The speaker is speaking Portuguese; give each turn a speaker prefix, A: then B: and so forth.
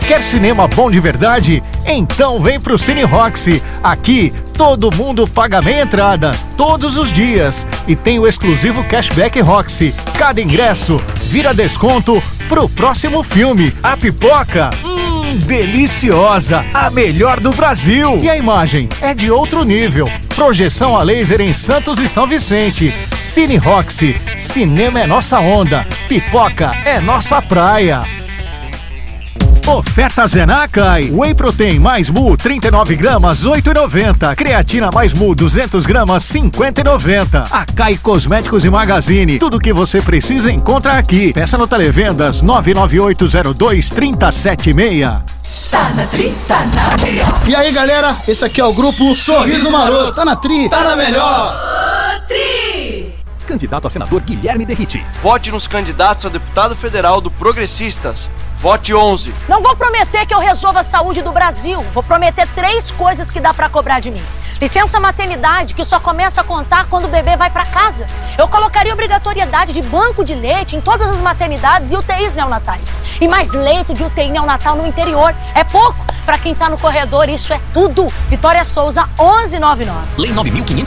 A: Quer cinema bom de verdade? Então vem pro Cine Roxy. Aqui, todo mundo paga meia entrada, todos os dias. E tem o exclusivo Cashback Roxy. Cada ingresso vira desconto pro próximo filme. A pipoca, deliciosa, a melhor do Brasil. E a imagem é de outro nível. Projeção a laser em Santos e São Vicente. Cine Roxy, cinema é nossa onda, pipoca é nossa praia. Oferta Zenacai. Whey Protein mais Mu 39 gramas 8,90. Creatina mais Mu 200 gramas 50,90. Acai Cosméticos e Magazine. Tudo que você precisa encontra aqui. Peça no Televendas 99802-3076.
B: Tá na Tri, tá na melhor.
C: E aí, galera, esse aqui é o grupo Sorriso Maroto. Tá na Tri,
B: tá na melhor.
D: Tri! Candidato a senador Guilherme Derrite.
E: Vote nos candidatos a deputado federal do Progressistas. Vote 11.
F: Não vou prometer que eu resolva a saúde do Brasil. Vou prometer 3 coisas que dá pra cobrar de mim. Licença maternidade, que só começa a contar quando o bebê vai pra casa. Eu colocaria obrigatoriedade de banco de leite em todas as maternidades e UTIs neonatais. E mais leito de UTI neonatal no interior. É pouco? Pra quem tá no corredor, isso é tudo. Vitória Souza, 1199.
D: Lei 9.500